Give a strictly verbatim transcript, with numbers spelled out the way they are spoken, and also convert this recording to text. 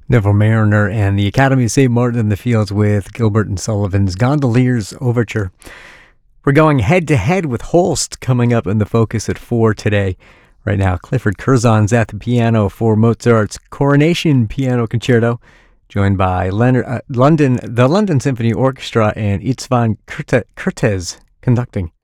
Neville Mariner and the Academy of Saint Martin in the Fields with Gilbert and Sullivan's Gondolier's Overture. We're going head-to-head with Holst coming up in the Focus at four today. Right now, Clifford Curzon's at the piano for Mozart's Coronation Piano Concerto, joined by Leonard, uh, London, the London Symphony Orchestra and István Kurte, Kurtes conducting.